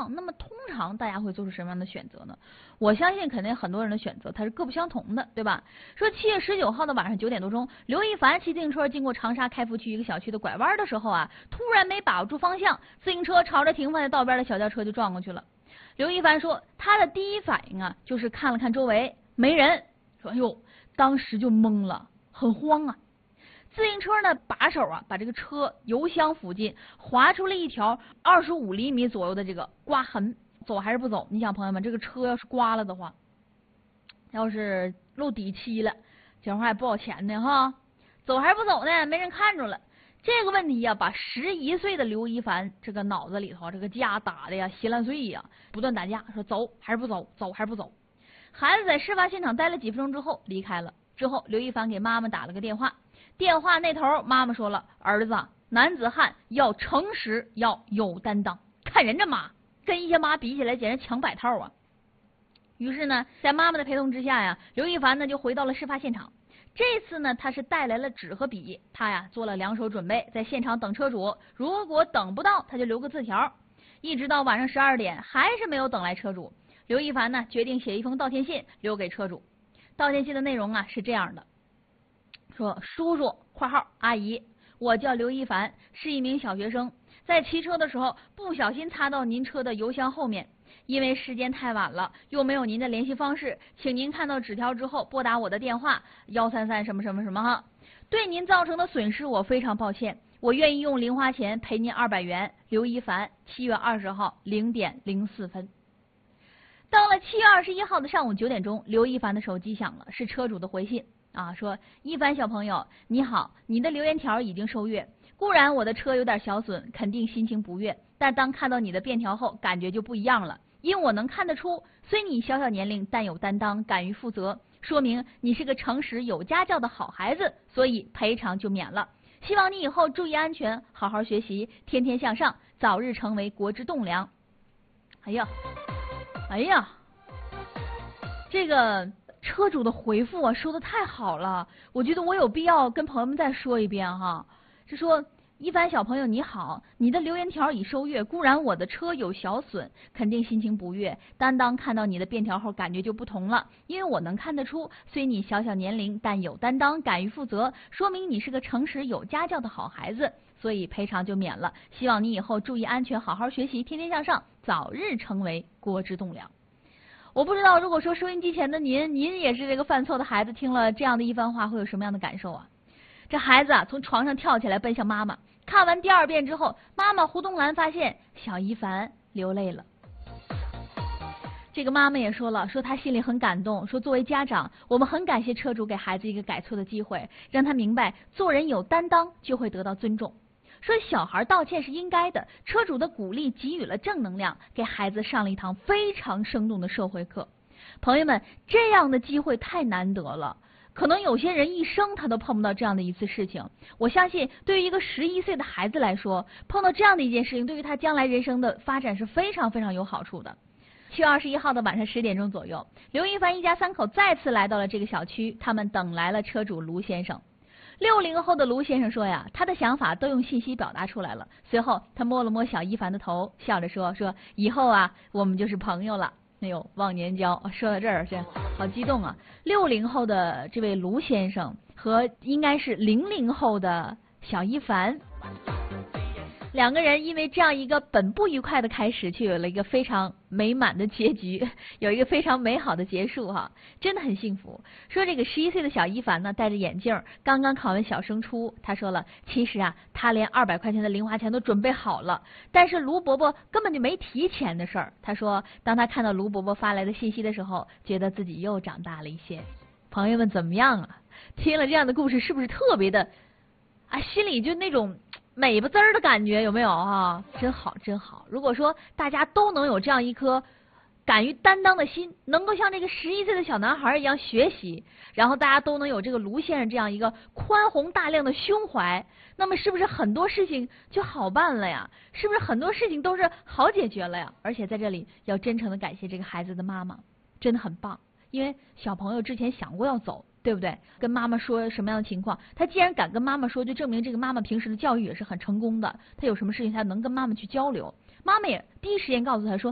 那么通常大家会做出什么样的选择呢？我相信肯定很多人的选择它是各不相同的，对吧？说7月19号的晚上9点多钟，刘一凡骑自行车经过长沙开福区一个小区的拐弯的时候啊，突然没把握住方向，自行车朝着停放在道边的小轿车就撞过去了。刘一凡说，他的第一反应啊，就是看了看周围没人，说哎呦，当时就懵了，很慌啊。自行车呢把手啊，把这个车油箱附近划出了一条25厘米左右的这个刮痕，走还是不走？你想朋友们，这个车要是刮了的话，要是漏底漆了，这话还不少钱呢哈。走还是不走呢？没人看着了。这个问题呀，把11岁的刘一凡这个脑子里头这个架打的呀稀烂碎呀，不断打架，说走还是不走，走还是不走。孩子在事发现场待了几分钟之后离开了。之后，刘一凡给妈妈打了个电话。电话那头妈妈说了，儿子男子汉要诚实，要有担当。看人这妈跟一些妈比起来简直强百套啊。于是呢，在妈妈的陪同之下呀，刘一凡呢就回到了事发现场。这次呢，他是带来了纸和笔，他呀做了2手准备，在现场等车主，如果等不到他就留个字条。一直到晚上12点还是没有等来车主，刘一凡呢决定写一封道歉信留给车主。道歉信的内容啊是这样的，说叔叔（括号阿姨），我叫刘一凡，是一名小学生，在骑车的时候不小心擦到您车的油箱后面，因为时间太晚了，又没有您的联系方式，请您看到纸条之后拨打我的电话133什么什么什么哈。对您造成的损失我非常抱歉，我愿意用零花钱赔您200元。刘一凡，7月20号0点04分。到了7月21号的上午9点钟，刘一凡的手机响了，是车主的回信啊，说一凡小朋友你好，你的留言条已经收阅。固然我的车有点小损，肯定心情不悦，但当看到你的便条后，感觉就不一样了。因我能看得出，虽你小小年龄，但有担当，敢于负责，说明你是个诚实有家教的好孩子，所以赔偿就免了。希望你以后注意安全，好好学习，天天向上，早日成为国之栋梁。哎呀，这个车主的回复啊，说的太好了，我觉得我有必要跟朋友们再说一遍哈。是说一凡小朋友你好，你的留言条已收阅，固然我的车有小损，肯定心情不悦，但当看到你的便条后，感觉就不同了，因为我能看得出，虽你小小年龄，但有担当，敢于负责，说明你是个诚实有家教的好孩子，所以赔偿就免了。希望你以后注意安全，好好学习，天天向上，早日成为国之栋梁。我不知道，如果说收音机前的您也是这个犯错的孩子，听了这样的一番话，会有什么样的感受啊？这孩子啊，从床上跳起来奔向妈妈。看完第2遍之后，妈妈胡冬兰发现小一凡流泪了。这个妈妈也说了，说她心里很感动，说作为家长，我们很感谢车主给孩子一个改错的机会，让他明白做人有担当就会得到尊重。说小孩道歉是应该的，车主的鼓励给予了正能量，给孩子上了一堂非常生动的社会课。朋友们，这样的机会太难得了，可能有些人一生他都碰不到这样的一次事情。我相信对于一个11岁的孩子来说，碰到这样的一件事情，对于他将来人生的发展是非常非常有好处的。7月21号的晚上10点钟左右，刘一凡一家3口再次来到了这个小区，他们等来了车主卢先生。60后的卢先生说呀，他的想法都用信息表达出来了。随后他摸了摸小一凡的头，笑着说以后啊，我们就是朋友了。哎呦，忘年交，说到这儿是好激动啊。60后的这位卢先生和应该是00后的小一凡，两个人因为这样一个本不愉快的开始，却有了一个非常美满的结局，有一个非常美好的结束哈，真的很幸福。说这个11岁的小一凡呢，戴着眼镜，刚刚考完小升初，他说了，其实啊，他连200块钱的零花钱都准备好了，但是卢伯伯根本就没提钱的事儿。他说，当他看到卢伯伯发来的信息的时候，觉得自己又长大了一些。朋友们怎么样啊？听了这样的故事，是不是特别的啊？心里就那种美不滋儿的感觉，有没有啊？真好真好。如果说大家都能有这样一颗敢于担当的心，能够像这个11岁的小男孩一样学习，然后大家都能有这个卢先生这样一个宽宏大量的胸怀，那么是不是很多事情就好办了呀？是不是很多事情都是好解决了呀？而且在这里要真诚的感谢这个孩子的妈妈，真的很棒。因为小朋友之前想过要走，对不对？跟妈妈说什么样的情况，他既然敢跟妈妈说，就证明这个妈妈平时的教育也是很成功的，他有什么事情他能跟妈妈去交流。妈妈也第一时间告诉他说，